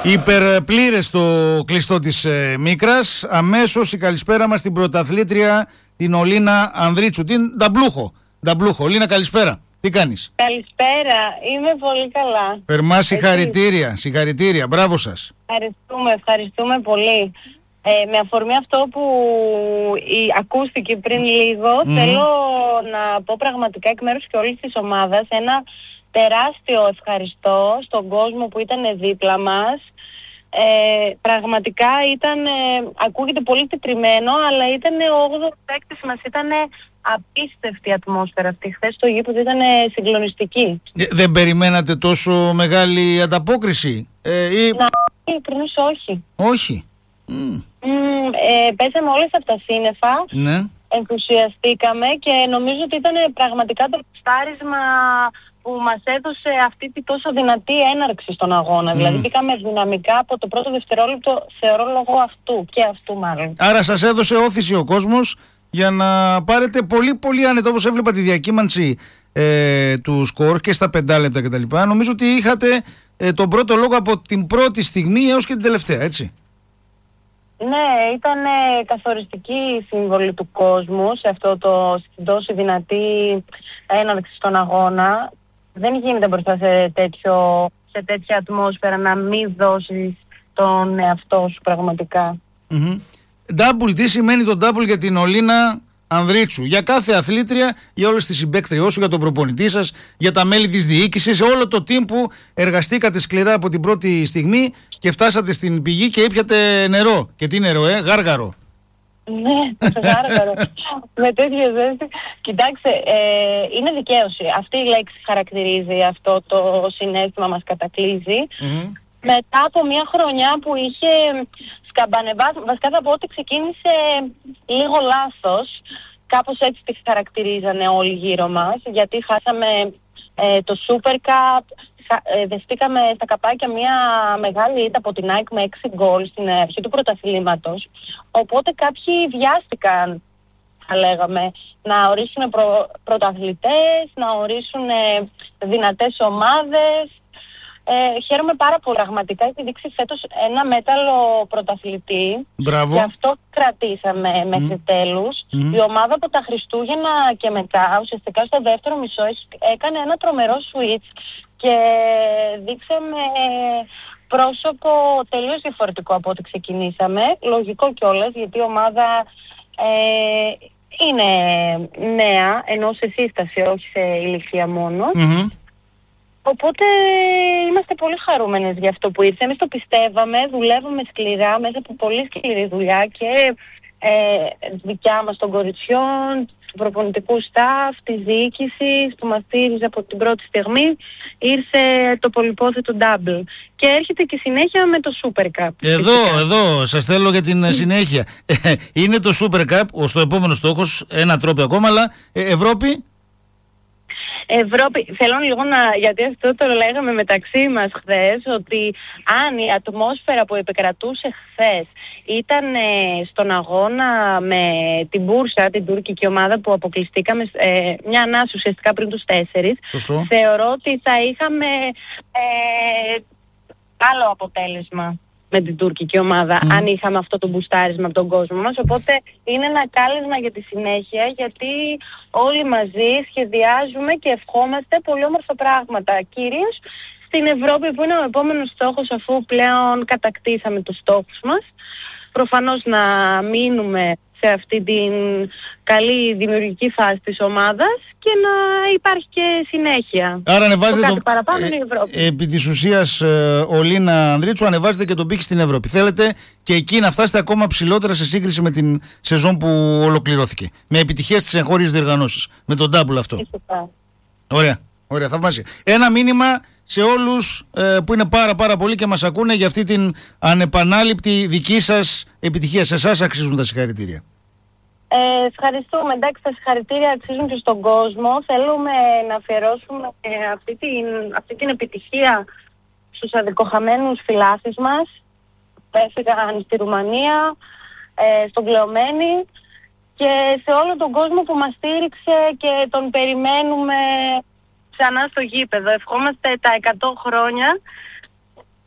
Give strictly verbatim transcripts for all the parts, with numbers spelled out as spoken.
Υπερπλήρες το κλειστό της ε, Μίκρας. Αμέσως η καλησπέρα μας στην πρωταθλήτρια, την Ολίνα Ανδρίτσου, την Νταμπλούχο. Νταμπλούχο. Ολίνα, καλησπέρα. Τι κάνεις? Καλησπέρα. Είμαι πολύ καλά. Θερμά συγχαρητήρια. Συγχαρητήρια. Μπράβο σας. Ευχαριστούμε, ευχαριστούμε πολύ. Ε, με αφορμή αυτό που η, ακούστηκε πριν λίγο, mm. θέλω να πω πραγματικά εκ μέρους και όλης της ομάδας ένα τεράστιο ευχαριστώ στον κόσμο που ήταν δίπλα μας. Ε, πραγματικά ήταν, ε, ακούγεται πολύ τετριμένο, αλλά ήταν ο όγδοος παίκτης μας, ήταν απίστευτη ατμόσφαιρα αυτή. Χθες στο γήπεδο ήταν συγκλονιστική. Ε, δεν περιμένατε τόσο μεγάλη ανταπόκριση? Ε, ή... Να, ειλικρινώς όχι. Όχι. Mm. Mm, ε, πέσαμε όλες από τα σύννεφα, ναι. Ενθουσιαστήκαμε και νομίζω ότι ήταν πραγματικά το στάρισμα που μας έδωσε αυτή τη τόσο δυνατή έναρξη στον αγώνα. Mm. Δηλαδή μπήκαμε δυναμικά από το πρώτο δευτερόλεπτο, θεωρώ, λόγω αυτού και αυτού μάλλον. Άρα σας έδωσε όθηση ο κόσμος για να πάρετε πολύ πολύ άνετα, όπως έβλεπα τη διακύμανση ε, του σκορ και στα πεντάλεπτα κτλ. Νομίζω ότι είχατε ε, τον πρώτο λόγο από την πρώτη στιγμή έως και την τελευταία, έτσι? Ναι, ήταν ε, καθοριστική η σύμβολη του κόσμου σε αυτό το στην τόσο δυνατή έναρξη στον αγώνα. Δεν γίνεται μπροστά σε, τέτοιο, σε τέτοια ατμόσφαιρα να μην δώσεις τον εαυτό σου πραγματικά. Mm-hmm. Double, τι σημαίνει το double για την Ολίνα Ανδρίτσου? Για κάθε αθλήτρια, για όλες τις συμπαίκτριές σου, για τον προπονητή σας, για τα μέλη της διοίκησης, όλο το team που εργαστήκατε σκληρά από την πρώτη στιγμή και φτάσατε στην πηγή και ήπιατε νερό. Και τι νερό, ε, γάργαρο. Ναι, γάργαρο. Με τέτοια ζέστη. Κοιτάξτε, ε, είναι δικαίωση. Αυτή η λέξη χαρακτηρίζει αυτό το συναίσθημα, μας κατακλείζει. Mm-hmm. Μετά από μια χρονιά που είχε σκαμπανεβάσει, βασικά θα πω ότι ξεκίνησε λίγο λάθος. Κάπως έτσι τη χαρακτηρίζανε όλοι γύρω μας, γιατί χάσαμε ε, το Super Cup, ε, δεχτήκαμε στα καπάκια μια μεγάλη ήττα από την ΑΕΚ με έξι γκολ στην αρχή του πρωταθλήματος. Οπότε κάποιοι βιάστηκαν, θα λέγαμε, να ορίσουν προ, πρωταθλητές, να ορίσουν ε, δυνατές ομάδες. Ε, χαίρομαι πάρα πολύ. Πραγματικά έχει δείξει φέτος ένα μέταλλο πρωταθλητή. Μπράβο. Και αυτό κρατήσαμε mm. μέχρι τέλους. Mm. Η ομάδα από τα Χριστούγεννα και μετά, ουσιαστικά στο δεύτερο μισό, έκανε ένα τρομερό switch και δείξαμε πρόσωπο τελείως διαφορετικό από ό,τι ξεκινήσαμε. Λογικό κιόλας, γιατί η ομάδα ε, είναι νέα, ενώ σε σύσταση, όχι σε ηλικία μόνο. Mm-hmm. Οπότε είμαστε πολύ χαρούμενες για αυτό που ήρθε. Εμείς το πιστεύαμε, δουλεύαμε σκληρά μέσα από πολύ σκληρή δουλειά και ε, δικιά μας των κοριτσιών, του προπονητικού staff, της διοίκησης που μας στήριζε από την πρώτη στιγμή. Ήρθε το πολυπόθετο double και έρχεται και συνέχεια με το Super Cup. Εδώ, φυσικά. εδώ, σας θέλω για την συνέχεια. Είναι το Super Cup, ο επόμενο στόχος, ένα τρόπο ακόμα, αλλά ε, Ευρώπη. Ευρώπη, θέλω λίγο να, γιατί αυτό το λέγαμε μεταξύ μας χθες, ότι αν η ατμόσφαιρα που επικρατούσε χθες ήταν ε, στον αγώνα με την Μπούρσα, την τουρκική ομάδα που αποκλειστήκαμε ε, μια ανάση ουσιαστικά πριν τους τέσσερις, Σωστό. Θεωρώ ότι θα είχαμε ε, άλλο αποτέλεσμα με την τουρκική ομάδα, mm. αν είχαμε αυτό το μπουστάρισμα από τον κόσμο μας. Οπότε είναι ένα κάλεσμα για τη συνέχεια, γιατί όλοι μαζί σχεδιάζουμε και ευχόμαστε πολύ όμορφα πράγματα, κυρίως στην Ευρώπη που είναι ο επόμενος στόχος, αφού πλέον κατακτήσαμε τους στόχους μας. Προφανώς να μείνουμε σε αυτή την καλή δημιουργική φάση της ομάδας και να υπάρχει και συνέχεια. Άρα ανεβάζετε το, το παραπάνω ε, είναι η Ευρώπη. Ε, επί της ουσίας, ε, Ολίνα Ανδρίτσου, ανεβάζετε και τον πύχη στην Ευρώπη. Θέλετε και εκεί να φτάσετε ακόμα ψηλότερα σε σύγκριση με την σεζόν που ολοκληρώθηκε. Με επιτυχίες στις εγχώριες διοργανώσεις. Με τον double αυτό. Φυσικά. Ωραία. Ωραία, θαυμάσια. Ένα μήνυμα σε όλους ε, που είναι πάρα πάρα πολλοί και μας ακούνε για αυτή την ανεπανάληπτη δική σας επιτυχία. Σε εσάς αξίζουν τα συγχαρητήρια. Ε, ευχαριστούμε. Εντάξει, τα συγχαρητήρια αξίζουν και στον κόσμο. Θέλουμε να αφιερώσουμε ε, αυτή, την, αυτή την επιτυχία στους αδικοχαμένους φιλάθλους μας που έφυγαν στη Ρουμανία, ε, στον Κλεωμένη, και σε όλο τον κόσμο που μας στήριξε και τον περιμένουμε ξανά στο γήπεδο. Ευχόμαστε τα εκατό χρόνια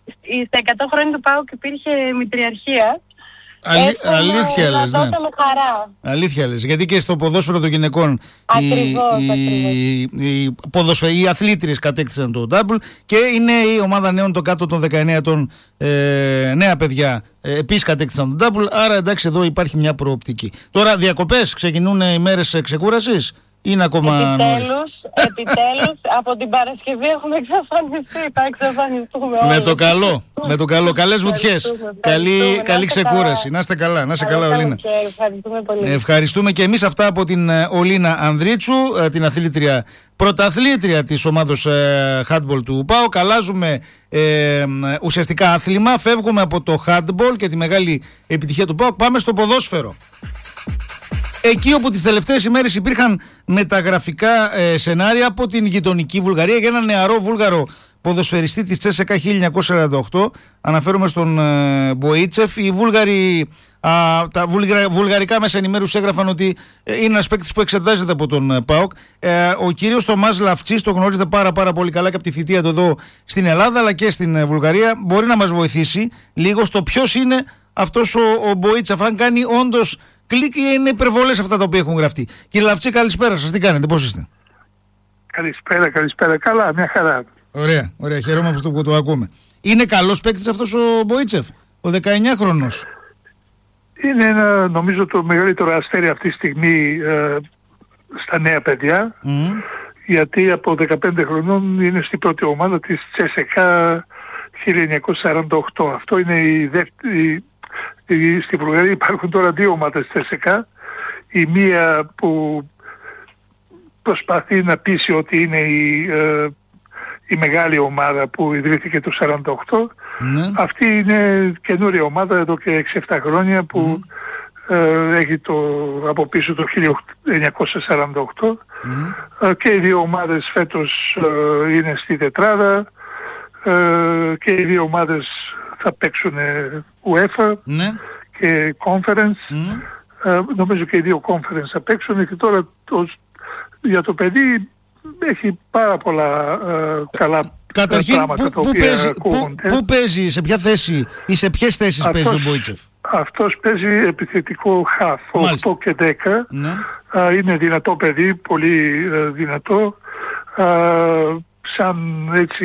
στα εκατό χρόνια του ΠΑΟΚ υπήρχε μητριαρχία. Αλη, αλήθεια λες, ναι. Με χαρά. Αλήθεια λες, γιατί και στο ποδόσφαιρο των γυναικών ακριβώς, οι, οι, οι, οι, οι αθλήτριες κατέκτησαν το double και η νέα ομάδα νέων το κάτω των δεκαεννέα ετών, ε, νέα παιδιά ε, επίσης κατέκτησαν το double, άρα εντάξει εδώ υπάρχει μια προοπτική. Τώρα διακοπές, ξεκινούν οι μέρες ξεκούρασης. Είναι ακόμα επιτέλους, επιτέλους από την Παρασκευή έχουμε εξαφανιστεί. Θα εξαφανιστούμε όλοι. Με το καλό, με το καλό. Καλές βουτιές. Καλή, καλή ξεκούραση. Να είστε καλά, να είστε καλά, Ολίνα. Ευχαριστούμε πολύ. Ευχαριστούμε και εμείς αυτά από την Ολίνα Ανδρίτσου, την αθλήτρια, πρωταθλήτρια της ομάδος ε, handball του ΠΑΟΚ. Αλλάζουμε ε, ουσιαστικά άθλημα. Φεύγουμε από το handball και τη μεγάλη επιτυχία του ΠΑΟΚ. Πάμε στο ποδόσφαιρο. Εκεί όπου τις τελευταίες ημέρες υπήρχαν μεταγραφικά ε, σενάρια από την γειτονική Βουλγαρία για έναν νεαρό Βούλγαρο ποδοσφαιριστή της Τσέσεκα χίλια εννιακόσια σαράντα οκτώ. Αναφέρομαι στον ε, Μποίτσεφ. Οι Βούλγαροι, α, τα βουλγα, βουλγαρικά μέσα ενημέρωση έγραφαν ότι ε, είναι ένας παίκτης που εξετάζεται από τον ε, ΠΑΟΚ. Ε, ο κύριος Τομάς Λαφτσής, το γνωρίζετε πάρα, πάρα πολύ καλά και από τη θητεία του εδώ στην Ελλάδα αλλά και στην ε, Βουλγαρία. Μπορεί να μας βοηθήσει λίγο στο ποιος είναι αυτός ο, ο Μποίτσεφ, αν κάνει όντως κλικ ή είναι υπερβολές αυτά τα οποία έχουν γραφτεί. Κύριε Λαφτσή, καλησπέρα σας. Τι κάνετε, πώς είστε? Καλησπέρα, καλησπέρα. Καλά, μια χαρά. Ωραία, ωραία. Χαίρομαι που το, το ακούμε. Είναι καλός παίκτης αυτός ο Μποίτσεφ, ο δεκαεννιάχρονος? Είναι ένα, νομίζω, το μεγαλύτερο αστέρι αυτή τη στιγμή ε, στα νέα παιδιά. Mm. Γιατί από δεκαπέντε χρονών είναι στην πρώτη ομάδα της Τσέσεκα χίλια εννιακόσια σαράντα οκτώ. Αυτό είναι η δεύτερη. Στη Βουλγαρία υπάρχουν τώρα δύο ομάδες Τσέσεκα. Η μία που προσπαθεί να πείσει ότι είναι η, ε, η μεγάλη ομάδα που ιδρύθηκε το σαράντα οκτώ. Ναι. Αυτή είναι καινούρια ομάδα εδώ και έξι εφτά χρόνια που mm. ε, έχει το, από πίσω το χίλια εννιακόσια σαράντα οκτώ. Mm. Ε, και οι δύο ομάδες φέτος ε, είναι στη τετράδα ε, και οι δύο ομάδες θα παίξουν UEFA ναι. και Conference. Mm. Ε, νομίζω και οι δύο Conference θα παίξουν και τώρα το, για το παιδί έχει πάρα πολλά ε, καλά Καταρχήν, πράγματα που, τα που οποία παίζει, ακούγονται. Πού παίζει, σε ποια θέση ή σε ποιες θέσεις αυτός, παίζει ο Μποίτσεφ? Αυτός παίζει επιθετικό half, οκτώ και δέκα. Ναι. Ε, είναι δυνατό παιδί, πολύ ε, δυνατό. Ε, σαν έτσι...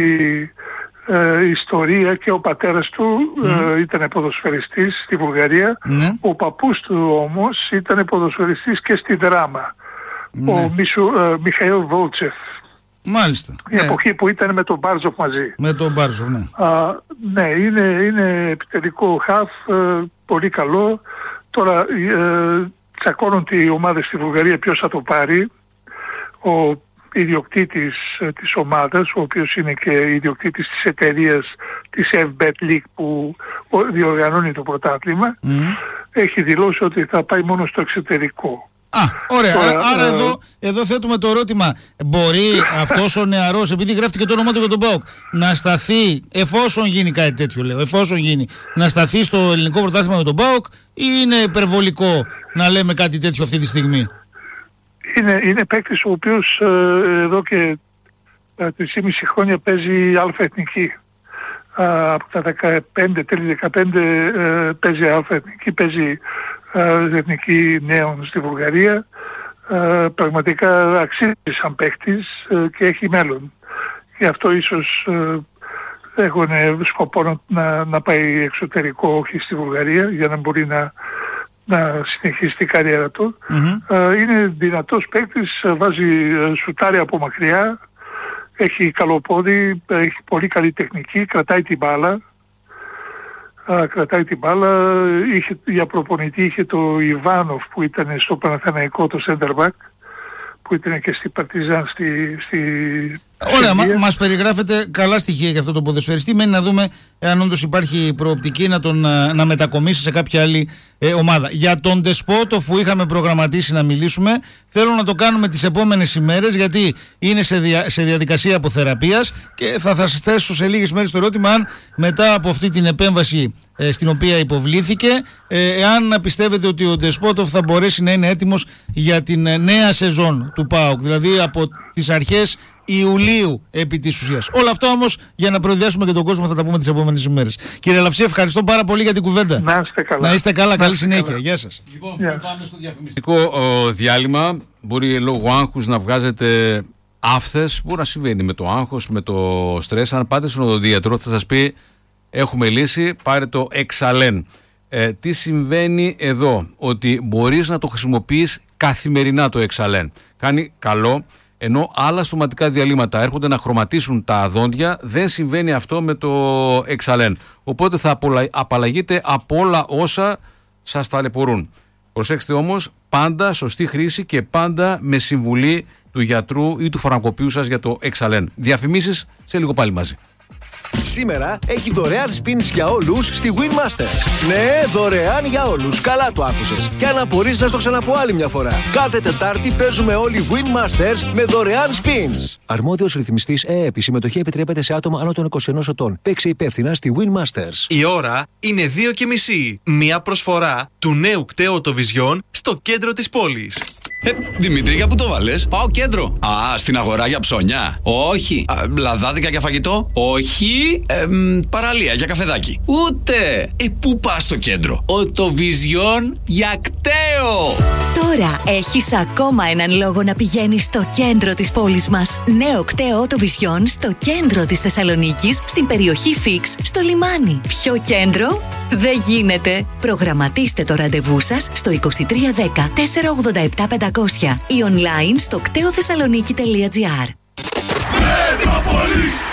Ε, ιστορία και ο πατέρας του mm. ε, ήταν ποδοσφαιριστής στη Βουλγαρία. Mm. Ο παππούς του όμως ήταν ποδοσφαιριστής και στη Δράμα. Mm. Ο Μισου, ε, Μιχαήλ Βόλτσεφ. Μάλιστα. Η yeah. εποχή που ήταν με τον Μπάρζοφ μαζί. Με τον Μπάρζοφ, ναι. Α, ναι, είναι, είναι επιθετικό χαφ, ε, πολύ καλό. Τώρα ε, τσακώνονται οι ομάδες στη Βουλγαρία ποιος θα το πάρει. Ο ιδιοκτήτης της ομάδας, ο οποίος είναι και ιδιοκτήτης της εταιρείας της εφ μπετ League που διοργανώνει το πρωτάθλημα, mm. έχει δηλώσει ότι θα πάει μόνο στο εξωτερικό. Α, ωραία. Τώρα, άρα ε... εδώ, εδώ θέτουμε το ερώτημα, μπορεί αυτός ο νεαρός, επειδή γράφτηκε το όνομα του για τον ΠΑΟΚ, να σταθεί, εφόσον γίνει κάτι τέτοιο λέω, εφόσον γίνει, να σταθεί στο ελληνικό πρωτάθλημα με τον ΠΑΟΚ ή είναι υπερβολικό να λέμε κάτι τέτοιο αυτή τη στιγμή? Είναι, είναι παίκτης ο οποίος ε, εδώ και τρία και μισό χρόνια παίζει αλφα-εθνική. Ε, από τα δεκαπέντε, τέλη δεκαπέντε ε, παίζει αλφα-εθνική, παίζει ε, εθνική νέων στη Βουλγαρία. Ε, πραγματικά αξίζει σαν παίκτης ε, και έχει μέλλον. Γι' αυτό ίσως ε, έχουν σκοπό να, να πάει εξωτερικό, όχι στη Βουλγαρία, για να μπορεί να να συνεχίσει την καριέρα του. Mm-hmm. Ε, είναι δυνατός παίκτης, βάζει σουτάρει από μακριά, έχει καλό πόδι, έχει πολύ καλή τεχνική, κρατάει την μπάλα. Ε, κρατάει την μπάλα. Είχε, για προπονητή είχε το Ιβάνοφ που ήταν στο Παναθηναϊκό, το center back, που ήταν και στη Παρτιζάν στη... στη Ωραία, μα, μας περιγράφετε καλά στοιχεία για αυτό το ποδοσφαιριστή. Μένει να δούμε αν όντως υπάρχει προοπτική να τον να μετακομίσει σε κάποια άλλη ε, ομάδα. Για τον Ντεσπότοφ που είχαμε προγραμματίσει να μιλήσουμε, θέλω να το κάνουμε τις επόμενες ημέρες, γιατί είναι σε, δια, σε διαδικασία αποθεραπείας και θα, θα σας θέσω σε λίγες μέρες το ερώτημα αν μετά από αυτή την επέμβαση ε, στην οποία υποβλήθηκε, ε, εάν πιστεύετε ότι ο Ντεσπότοφ θα μπορέσει να είναι έτοιμος για την ε, νέα σεζόν του ΠΑΟΚ, δηλαδή από τις αρχές Ιουλίου επί της ουσίας. Όλα αυτά όμως για να προειδιάσουμε και τον κόσμο θα τα πούμε τις επόμενες ημέρες. Κύριε Λαυσή, ευχαριστώ πάρα πολύ για την κουβέντα. Να είστε καλά. Να είστε καλά, να καλή είστε συνέχεια. καλά. Γεια σας. Λοιπόν, yeah. πάμε στο διαφημιστικό ο, διάλειμμα. Μπορεί λόγω άγχους να βγάζετε άφθες. Μπορεί να συμβαίνει με το άγχος, με το στρες. Αν πάτε στον οδοντίατρο θα σας πει έχουμε λύση, πάρε το Εξαλέν. Ε, τι συμβαίνει εδώ? Ότι μπορείς να το χρησιμοποιείς καθημερινά το Εξαλέν. Κάνει καλό. Ενώ άλλα στοματικά διαλύματα έρχονται να χρωματίσουν τα δόντια, δεν συμβαίνει αυτό με το Εξαλέν. Οπότε θα απαλλαγείτε από όλα όσα σας ταλαιπωρούν. Προσέξτε όμως, πάντα σωστή χρήση και πάντα με συμβουλή του γιατρού ή του φαρμακοποιού σας για το Εξαλέν. Διαφημίσεις σε λίγο πάλι μαζί. Σήμερα έχει δωρεάν spins για όλους στη Winmasters. Ναι, δωρεάν για όλους. Καλά το άκουσες. Και αν απορείς να στο ξαναπώ άλλη μια φορά. Κάθε Τετάρτη παίζουμε όλοι Winmasters με δωρεάν spins. Αρμόδιος ρυθμιστής ΕΕΠ. Η συμμετοχή επιτρέπεται σε άτομα άνω των είκοσι ενός ετών. Παίξε υπεύθυνα στη Winmasters. Η ώρα είναι δύο και μισή. Μια προσφορά του νέου κταίου Vision στο κέντρο της πόλης. Ε, Δημήτρη, για πού το βάλες? Πάω κέντρο. Α, στην αγορά για ψώνια. Όχι. Α, λαδάδικα για φαγητό. Όχι. Ε, μ, παραλία για καφεδάκι. Ούτε. Ε, πού πας στο κέντρο? Οτοβιζιόν για κταίο. Τώρα έχεις ακόμα έναν λόγο να πηγαίνεις στο κέντρο της πόλης μας. Νέο κταίο Οτοβιζιόν στο κέντρο της Θεσσαλονίκης, στην περιοχή Φίξ, στο λιμάνι. Ποιο κέντρο? Δεν γίνεται. Προγραμματίστε το ραντεβού σας στο είκοσι τρία δέκα τετρακόσια ογδόντα επτά πεντακόσια ή online στο κταίο θεσσαλονίκη τελεία τζι άρ. Μετρόπολης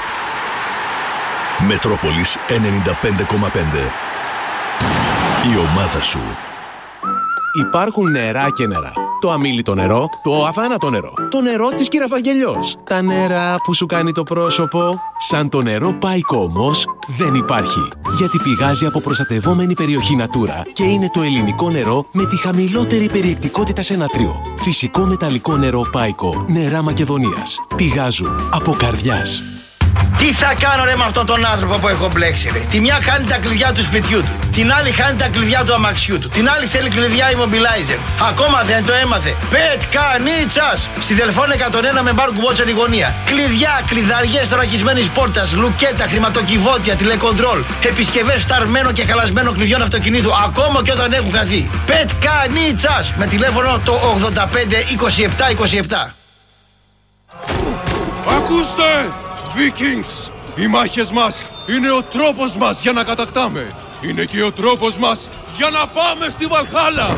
Μετρόπολης ενενήντα πέντε κόμμα πέντε. Η ομάδα σου. Υπάρχουν νερά και νερά. Το αμίλητο νερό, το αβάνατο νερό, το νερό της Κυραφαγγελιός. Τα νερά που σου κάνει το πρόσωπο. Σαν το νερό Πάικο όμως δεν υπάρχει. Γιατί πηγάζει από προστατευόμενη περιοχή Natura και είναι το ελληνικό νερό με τη χαμηλότερη περιεκτικότητα σε νατρίο. Φυσικό μεταλλικό νερό Πάικο. Νερά Μακεδονίας. Πηγάζουν από καρδιάς. Τι θα κάνω ρε με αυτόν τον άνθρωπο που έχω μπλέξει ρε? Τη μια χάνει τα κλειδιά του σπιτιού του, την άλλη χάνει τα κλειδιά του αμαξιού του, την άλλη θέλει κλειδιά immobilizer. Ακόμα δεν το έμαθε. Πετκανίτσας! Στη Δελφών εκατόν ένα με μπαρ κουμπότσεν η γωνία. Κλειδιά, κλειδαριές θωρακισμένης πόρτας, λουκέτα, χρηματοκιβώτια, τηλεκοντρόλ, επισκευές φταρμένο και χαλασμένο κλειδιών αυτοκινήτου, ακόμα και όταν έχουν χαθεί. Πετκανίτσας! Με τηλέφωνο το ογδόντα πέντε είκοσι επτά είκοσι επτά. Ακούστε! Vikings! Οι μάχες μας είναι ο τρόπος μας για να κατακτάμε. Είναι και ο τρόπος μας για να πάμε στη Βαλχάλα.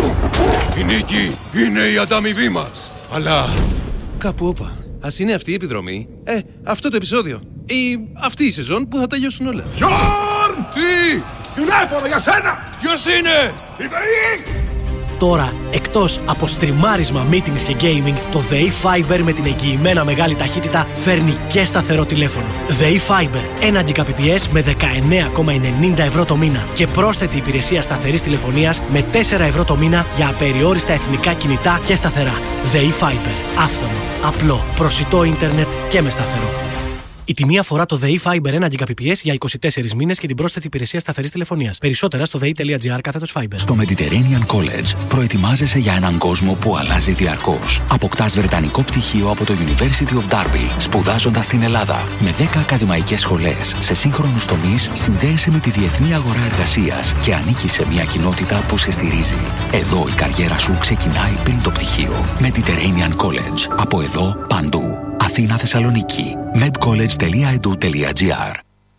Η νίκη είναι η ανταμοιβή μας. Αλλά... Κάπου όπα. Ας είναι αυτή η επιδρομή. Ε, αυτό το επεισόδιο. Ή αυτή η σεζόν που θα τελειώσουν όλα. Γιόρν! Τι! Τηλέφωνο για σένα! Ποιος είναι? Η ΔΕΗ! Τώρα, εκτός από στριμάρισμα, meetings και gaming, το ΔΕΗ Fiber με την εγγυημένα μεγάλη ταχύτητα φέρνει και σταθερό τηλέφωνο. ΔΕΗ Fiber, ένα Gbps με δεκαεννέα κόμμα ενενήντα ευρώ το μήνα και πρόσθετη υπηρεσία σταθερής τηλεφωνίας με τέσσερα ευρώ το μήνα για απεριόριστα εθνικά κινητά και σταθερά. ΔΕΗ Fiber, άφθονο, απλό, προσιτό ίντερνετ και με σταθερό. Η τιμή αφορά το ΔΕΗ Fiber ένα Gbps για είκοσι τέσσερις μήνες και την πρόσθετη υπηρεσία σταθερής τηλεφωνίας. Περισσότερα στο δei.gr κάθετος Fiber. Στο Mediterranean College προετοιμάζεσαι για έναν κόσμο που αλλάζει διαρκώς. Αποκτάς βρετανικό πτυχίο από το University of Derby, σπουδάζοντας στην Ελλάδα. Με δέκα ακαδημαϊκές σχολές σε σύγχρονους τομείς, συνδέεσαι με τη διεθνή αγορά εργασίας και ανήκεις σε μια κοινότητα που σε στηρίζει. Εδώ η καριέρα σου ξεκινάει πριν το πτυχίο. Mediterranean College. Από εδώ παντού. Αθήνα, Θεσσαλονίκη. medcollege τελεία e d u τελεία g r.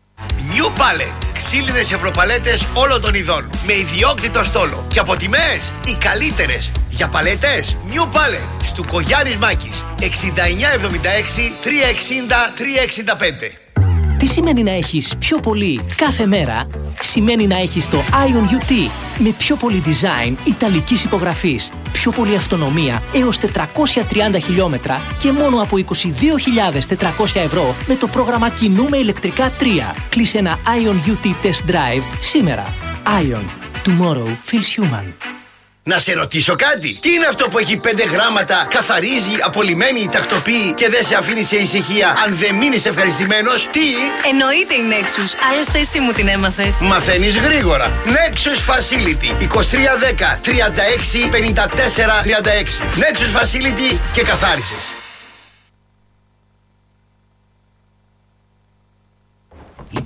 New Pallet. Ξύλινες ευρωπαλέτες όλων των ειδών. Με ιδιόκτητο στόλο. Και από τιμές οι καλύτερες. Για παλέτες New Pallet. Στου Κογιάννης Μάκης. εξήντα εννιά εβδομήντα έξι τριακόσια εξήντα τριακόσια εξήντα πέντε. Τι σημαίνει να έχεις πιο πολύ κάθε μέρα? Σημαίνει να έχεις το Ion γιου τι με πιο πολύ design ιταλικής υπογραφής, πιο πολύ αυτονομία έως τετρακόσια τριάντα χιλιόμετρα και μόνο από είκοσι δύο χιλιάδες τετρακόσια ευρώ με το πρόγραμμα Κινούμε ηλεκτρικά τρία. Κλείσε ένα Ion γιου τι Test Drive σήμερα. Ion. Tomorrow feels human. Να σε ρωτήσω κάτι. Τι είναι αυτό που έχει πέντε γράμματα, καθαρίζει, απολυμμένει, τακτοποιεί και δεν σε αφήνει σε ησυχία αν δεν μείνεις ευχαριστημένος? Τι? Εννοείται η Nexus. Άλλωστε εσύ μου την έμαθες. Μαθαίνεις γρήγορα. Nexus Facility. είκοσι τρία δέκα τριάντα έξι πενήντα τέσσερα τριάντα έξι. Nexus Facility και καθάρισες.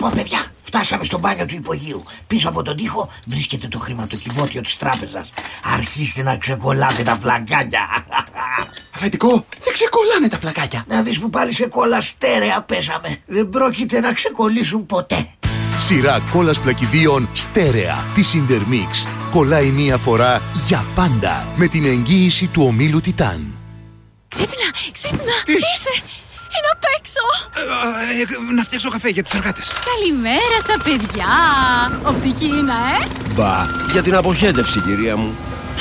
Λοιπόν, παιδιά, φτάσαμε στο μπάνιο του υπογείου. Πίσω από τον τοίχο βρίσκεται το χρηματοκιβώτιο της τράπεζας. Αρχίστε να ξεκολλάτε τα πλακάκια. Αφεντικό, δεν ξεκολλάνε τα πλακάκια. Να δεις που πάλι σε κόλλα στέρεα πέσαμε. Δεν πρόκειται να ξεκολλήσουν ποτέ. Σειρά κόλλας πλακιδίων στέρεα της Intermix. Κολλάει μία φορά για πάντα με την εγγύηση του ομίλου Τιτάν. Ξύπνα, ξύπνα, τι? Ήρθε. Είναι απ' έξω. Ε, ε, να φτιάξω καφέ για τους εργάτες. Καλημέρα στα παιδιά. Οπτική είναι, ε. Μπα, για την αποχέτευση, κυρία μου.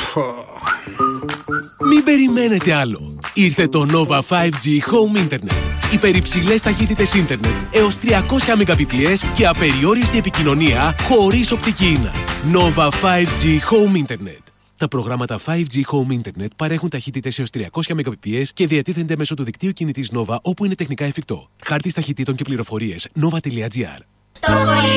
Μην περιμένετε άλλο. Ήρθε το Nova φάιβ τζι Home Internet. Υπερυψηλές ταχύτητες ίντερνετ έως τριακόσια Mbps και απεριόριστη επικοινωνία χωρίς οπτική ίνα. Nova φάιβ τζι Home Internet. Τα προγράμματα φάιβ τζι Home Internet παρέχουν ταχύτητες έως τριακόσια Mbps και διατίθενται μέσω του δικτύου κινητής Nova όπου είναι τεχνικά εφικτό. Χάρτης ταχυτήτων και πληροφορίες nova τελεία gr.